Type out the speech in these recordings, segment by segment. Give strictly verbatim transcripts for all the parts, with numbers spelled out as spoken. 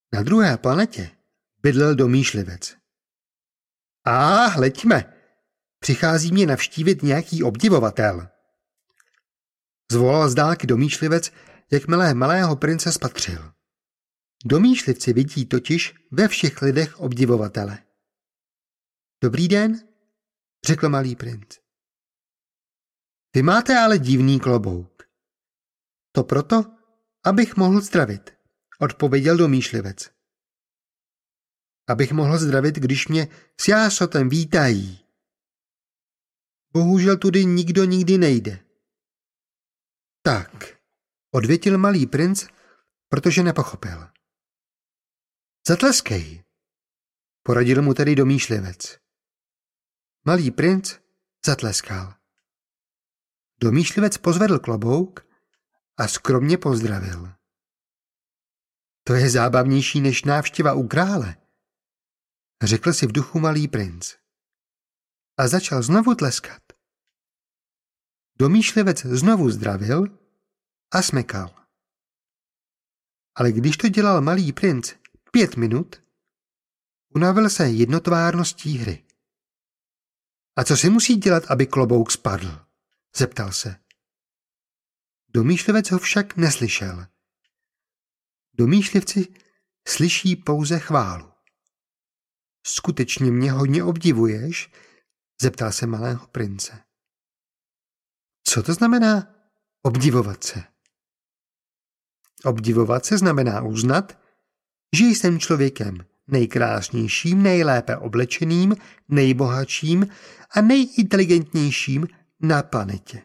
Na druhé planetě bydlel domýšlivec. A hleďme, přichází mě navštívit nějaký obdivovatel. Zvolal z dálky domýšlivec, jakmile malého prince spatřil. Domýšlivci vidí totiž ve všech lidech obdivovatele. Dobrý den, řekl malý princ. Vy máte ale divný klobouk. To proto, abych mohl zdravit, odpověděl domýšlivec. Abych mohl zdravit, když mě s jásotem vítají. Bohužel tudy nikdo nikdy nejde. Tak, odvětil malý princ, protože nepochopil. Zatleskej, poradil mu tedy domýšlivec. Malý princ zatleskal. Domýšlivec pozvedl klobouk a skromně pozdravil. To je zábavnější než návštěva u krále, řekl si v duchu malý princ. A začal znovu tleskat. Domýšlivec znovu zdravil a smekal. Ale když to dělal malý princ pět minut, unavil se jednotvárností hry. A co si musí dělat, aby klobouk spadl? Zeptal se. Domýšlivec ho však neslyšel. Domýšlivci slyší pouze chválu. Skutečně mě hodně obdivuješ? Zeptal se malého prince. Co to znamená obdivovat se? Obdivovat se znamená uznat, že jsem člověkem nejkrásnějším, nejlépe oblečeným, nejbohatším a nejinteligentnějším na planetě.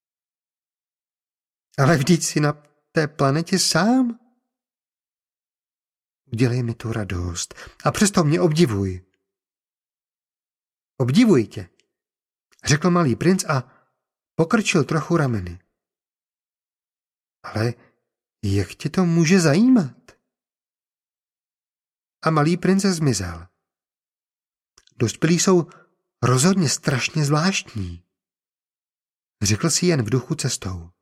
Ale vždyť jsi na té planetě sám. Udělej mi tu radost a přesto mě obdivuj. Obdivuji tě, řekl malý princ a pokrčil trochu rameny. Ale jak tě to může zajímat? A malý princ zmizel. Dospělí jsou rozhodně strašně zvláštní, řekl si jen v duchu cestou.